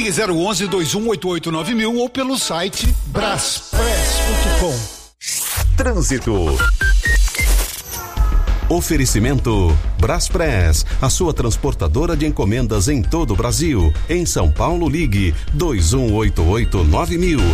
Ligue 011-2188-9000 ou pelo site braspress.com. Trânsito. Oferecimento Braspress, a sua transportadora de encomendas em todo o Brasil. Em São Paulo, ligue 2188-9000.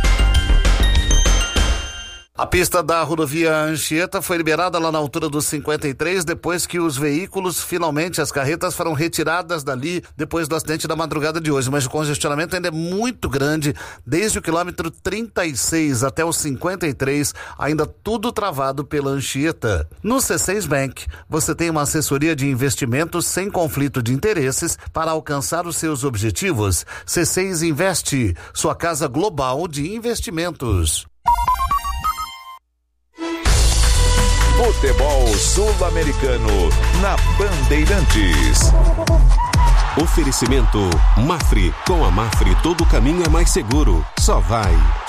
A pista da rodovia Anchieta foi liberada lá na altura dos 53, depois que os veículos, finalmente, as carretas foram retiradas dali depois do acidente da madrugada de hoje. Mas o congestionamento ainda é muito grande, desde o quilômetro 36 até o 53, ainda tudo travado pela Anchieta. No C6 Bank, você tem uma assessoria de investimentos sem conflito de interesses para alcançar os seus objetivos. C6 Investe, sua casa global de investimentos. Futebol Sul-Americano na Bandeirantes. Oferecimento Mafre. Com a Mafre todo caminho é mais seguro. Só vai.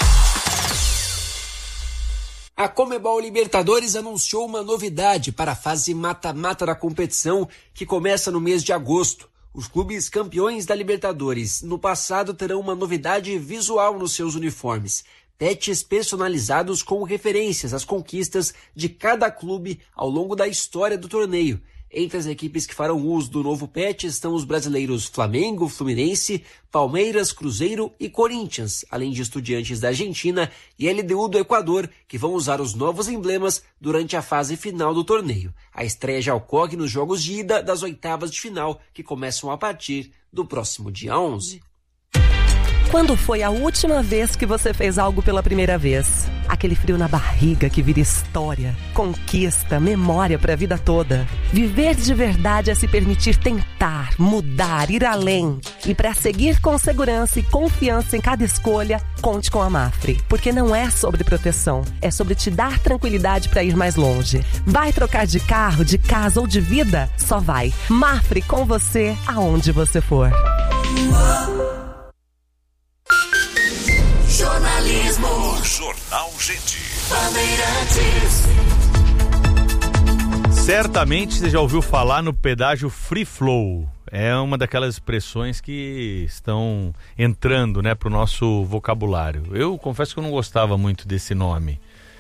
A Conmebol Libertadores anunciou uma novidade para a fase mata-mata da competição, que começa no mês de agosto. Os clubes campeões da Libertadores no passado terão uma novidade visual nos seus uniformes. Patches personalizados com referências às conquistas de cada clube ao longo da história do torneio. Entre as equipes que farão uso do novo patch estão os brasileiros Flamengo, Fluminense, Palmeiras, Cruzeiro e Corinthians, além de Estudiantes da Argentina e LDU do Equador, que vão usar os novos emblemas durante a fase final do torneio. A estreia já ocorre nos jogos de ida das oitavas de final, que começam a partir do próximo dia 11. Quando foi a última vez que você fez algo pela primeira vez? Aquele frio na barriga que vira história, conquista, memória para a vida toda. Viver de verdade é se permitir tentar, mudar, ir além. E para seguir com segurança e confiança em cada escolha, conte com a Mafre. Porque não é sobre proteção, é sobre te dar tranquilidade para ir mais longe. Vai trocar de carro, de casa ou de vida? Só vai. Mafre com você, aonde você for. Jornalismo. Jornal Gente. Bandeirantes. Certamente você já ouviu falar no pedágio Free Flow. É uma daquelas expressões que estão entrando, né, pro nosso vocabulário. Eu confesso que eu não gostava muito desse nome,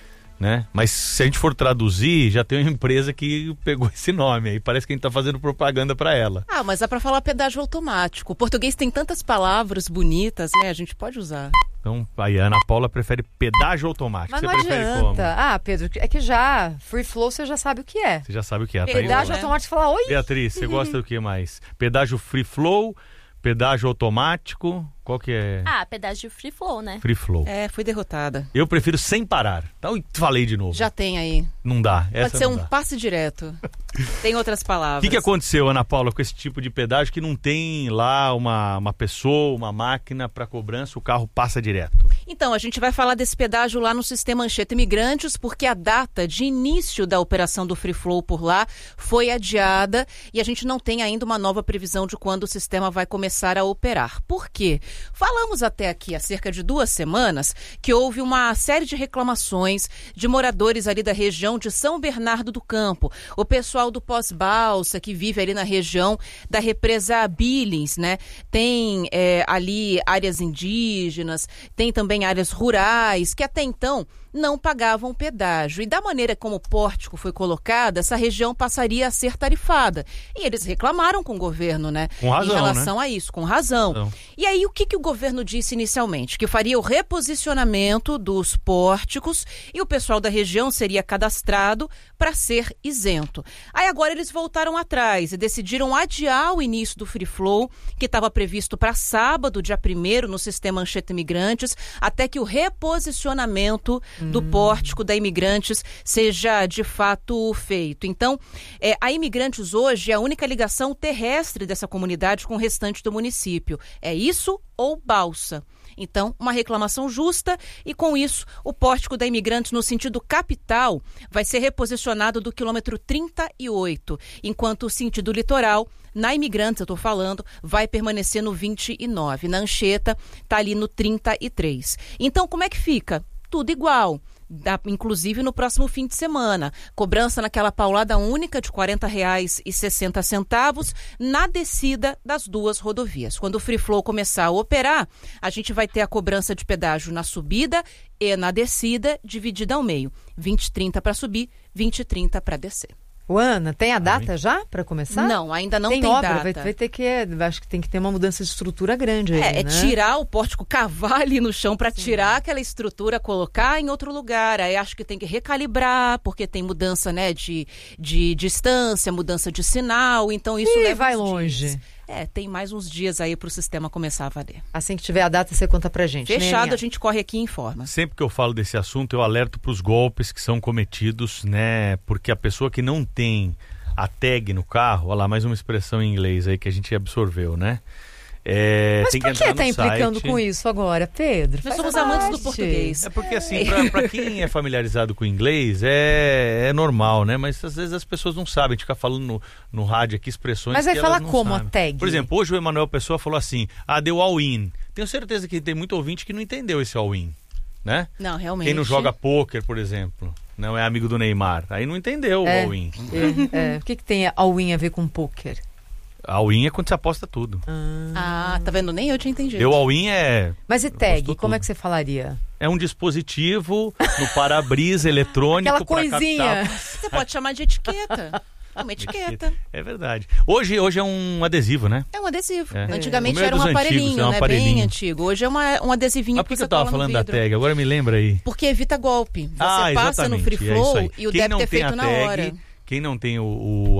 né? Mas se a gente for traduzir, já tem uma empresa que pegou esse nome aí. Parece que a gente tá fazendo propaganda para ela. Ah, mas dá para falar pedágio automático. O português tem tantas palavras bonitas, né? A gente pode usar. Então, a Ana Paula prefere pedágio automático. Mas você não prefere adianta. como? Ah, Pedro, é que já Free Flow você já sabe o que é. Você já sabe o que é. Pedágio tá automático, fala oi. Beatriz, você gosta do que mais? Pedágio Free Flow, pedágio automático, qual que é? Ah, pedágio Free Flow, né? Free Flow. É, fui derrotada. Eu prefiro sem parar. Então, falei de novo. Já tem aí. Não dá. Pode Essa ser não um dá. passe direto. Tem outras palavras. O que aconteceu, Ana Paula, com esse tipo de pedágio que não tem lá uma pessoa, uma máquina para cobrança, o carro passa direto? Então, a gente vai falar desse pedágio lá no sistema Anchieta Imigrantes, porque a data de início da operação do Free Flow por lá foi adiada e a gente não tem ainda uma nova previsão de quando o sistema vai começar a operar. Por quê? Falamos até aqui há cerca de 2 semanas que houve uma série de reclamações de moradores ali da região de São Bernardo do Campo, o pessoal do Pós-Balsa que vive ali na região da represa Billings, né? Tem ali áreas indígenas, tem também áreas rurais que até então não pagavam pedágio. E da maneira como o pórtico foi colocado, essa região passaria a ser tarifada. E eles reclamaram com o governo, né? Com razão, em relação né? a isso, com razão. Não. E aí, o que o governo disse inicialmente? Que faria o reposicionamento dos pórticos e o pessoal da região seria cadastrado para ser isento. Aí agora eles voltaram atrás e decidiram adiar o início do Free Flow, que estava previsto para sábado, dia 1º, no sistema Anchieta Imigrantes, até que o reposicionamento do pórtico da Imigrantes seja de fato feito. Então, a Imigrantes hoje é a única ligação terrestre dessa comunidade com o restante do município. É isso ou balsa? Então, uma reclamação justa e, com isso, o pórtico da Imigrantes no sentido capital vai ser reposicionado do quilômetro 38, enquanto o sentido litoral, na Imigrantes, eu estou falando, vai permanecer no 29. Na Anchieta, está ali no 33. Então, como é que fica? Tudo igual. inclusive no próximo fim de semana. Cobrança naquela paulada única de R$ 40,60 na descida das duas rodovias. Quando o Free Flow começar a operar, a gente vai ter a cobrança de pedágio na subida e na descida dividida ao meio. 20,30 para subir, 20,30 para descer. Ana, tem a data já para começar? Não, ainda não tem obra, data. Vai ter que, acho que tem que ter uma mudança de estrutura grande aí, né? É tirar o pórtico, cavar ali no chão para tirar aquela estrutura, colocar em outro lugar. Aí acho que tem que recalibrar, porque tem mudança, né, de distância, mudança de sinal, então isso leva vai uns longe. Dias. Tem mais uns dias aí para o sistema começar a valer. Assim que tiver a data, você conta pra gente. Fechado, né, a gente corre aqui e informa. Sempre que eu falo desse assunto, eu alerto para os golpes que são cometidos, né? Porque a pessoa que não tem a tag no carro, olha lá, mais uma expressão em inglês aí que a gente absorveu, né? Mas tem por que está implicando com isso agora, Pedro? Nós somos amantes do português. É porque assim, para quem é familiarizado com o inglês, é normal, né? Mas às vezes as pessoas não sabem, a gente fica falando no rádio aqui expressões Mas vai que falar elas não como sabem. a tag? Por exemplo, hoje o Emanuel Pessoa falou assim, deu all-in. Tenho certeza que tem muito ouvinte que não entendeu esse all-in, né? Não, realmente. Quem não joga pôquer, por exemplo, não é amigo do Neymar, aí não entendeu o all-in. O que tem all-in a ver com pôquer? All-in é quando você aposta tudo. Tá vendo? Nem eu tinha entendido. O all-in é... Mas e tag? Como é que você falaria? É um dispositivo no para-brisa eletrônico. Aquela coisinha. Você pode chamar de etiqueta. É uma etiqueta. É verdade. Hoje é um adesivo, né? É um adesivo. É. Antigamente O meu é era um dos aparelhinho, antigos, é um né? aparelhinho. Bem antigo. Hoje é um adesivinho. Mas por que eu tava falando da tag? Agora me lembra aí. Porque evita golpe. Você passa no Free Flow e o débito é feito na hora. Quem não tem o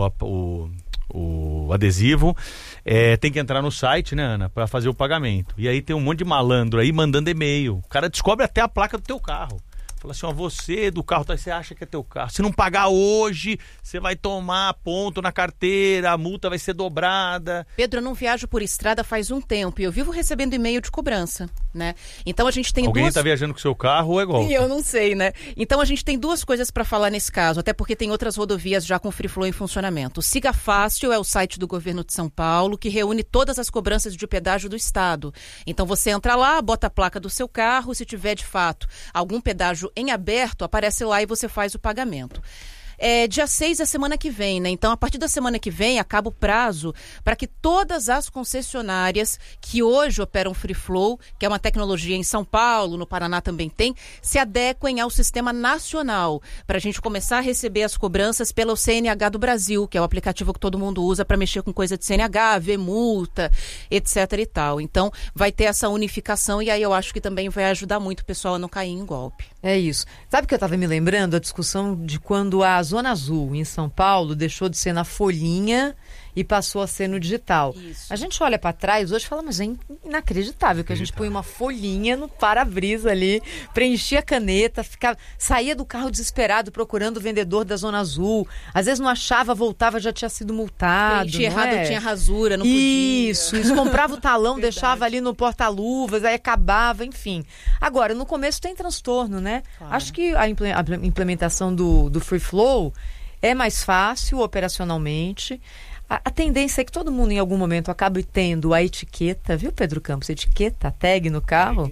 adesivo, tem que entrar no site, né, Ana, para fazer o pagamento. E aí tem um monte de malandro aí mandando e-mail. O cara descobre até a placa do teu carro. Fala assim, você do carro, você acha que é teu carro. Se não pagar hoje, você vai tomar ponto na carteira, a multa vai ser dobrada. Pedro, eu não viajo por estrada faz um tempo e eu vivo recebendo e-mail de cobrança, né? Então a gente tem Alguém tá viajando com o seu carro ou é golpe? Eu não sei, né? Então a gente tem duas coisas para falar nesse caso, até porque tem outras rodovias já com Free Flow em funcionamento. O Siga Fácil é o site do governo de São Paulo que reúne todas as cobranças de pedágio do estado. Então você entra lá, bota a placa do seu carro, se tiver de fato algum pedágio em aberto, aparece lá e você faz o pagamento. Dia 6 é semana que vem, né? Então, a partir da semana que vem, acaba o prazo para que todas as concessionárias que hoje operam Free Flow, que é uma tecnologia em São Paulo, no Paraná também tem, se adequem ao sistema nacional, para a gente começar a receber as cobranças pelo CNH do Brasil, que é o aplicativo que todo mundo usa para mexer com coisa de CNH, ver multa, etc e tal. Então, vai ter essa unificação e aí eu acho que também vai ajudar muito o pessoal a não cair em golpe. É isso. Sabe que eu estava me lembrando? A discussão de quando a Zona Azul, em São Paulo, deixou de ser na folhinha e passou a ser no digital. Isso. A gente olha para trás hoje e fala, mas é inacreditável que a gente põe uma folhinha no para-brisa ali, preenchia a caneta, saía do carro desesperado procurando o vendedor da Zona Azul. Às vezes não achava, voltava, já tinha sido multado. Preenchia errado, tinha rasura, não podia. Isso, comprava o talão, deixava ali no porta-luvas, aí acabava, enfim. Agora, no começo tem transtorno, né? Claro. Acho que a implementação do Free Flow é mais fácil operacionalmente. A tendência é que todo mundo em algum momento acabe tendo a etiqueta, viu, Pedro Campos? Etiqueta, tag no carro.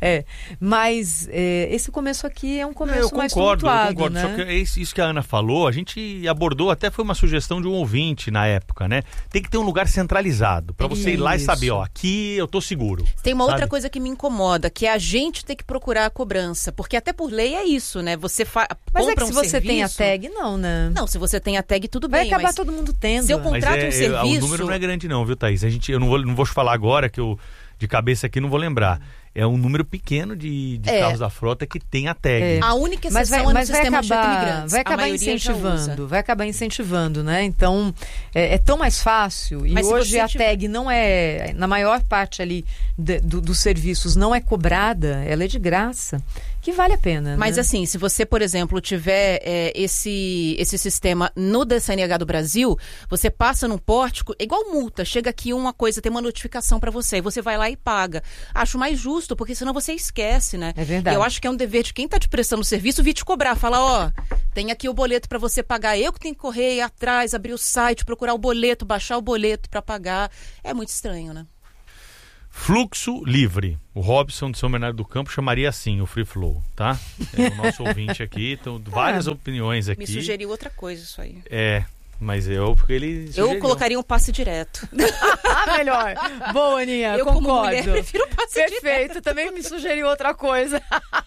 Mas esse começo aqui é um começo mais tumultuado, eu concordo. né? Só que isso que a Ana falou, a gente abordou, até foi uma sugestão de um ouvinte na época, né? Tem que ter um lugar centralizado, para você ir lá e saber, aqui eu tô seguro. Tem uma outra coisa que me incomoda, que é a gente ter que procurar a cobrança, porque até por lei é isso, né? Você mas compra se você tem a tag, não, né? Não, se você tem a tag, tudo vai bem. Vai acabar todo mundo tendo. Se eu contrato um serviço... O número não é grande não, viu, Thaís? Eu não vou falar agora, que eu de cabeça aqui não vou lembrar. É um número pequeno de carros da frota que tem a tag. A única exceção é no sistema de imigrantes. Vai acabar incentivando, né? Então, é tão mais fácil. E hoje a tag não é, na maior parte ali dos serviços, não é cobrada, ela é de graça. Que vale a pena, Mas né? assim, se você, por exemplo, tiver esse sistema no CNH do Brasil, você passa num pórtico, igual multa, chega aqui uma coisa, tem uma notificação para você, e você vai lá e paga. Acho mais justo, porque senão você esquece, né? É verdade. Eu acho que é um dever de quem tá te prestando serviço vir te cobrar, falar, tem aqui o boleto para você pagar, eu que tenho que correr atrás, abrir o site, procurar o boleto, baixar o boleto para pagar. É muito estranho, né? Fluxo livre. O Robson de São Bernardo do Campo chamaria assim o Free Flow, tá? É o nosso ouvinte aqui, então várias opiniões aqui. Me sugeriu outra coisa isso aí. Mas porque ele sugeriu. Eu colocaria um passe direto. Melhor. Boa, Aninha, eu concordo. Como mulher prefiro um passe direto. Perfeito, também me sugeriu outra coisa.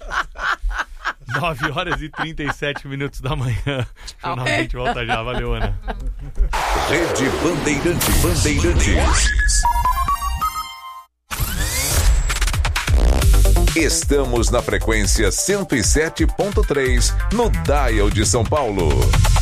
9h37 da manhã. A gente volta já. Valeu, Ana. Rede Bandeirantes. Estamos na frequência 107.3 no Dial de São Paulo.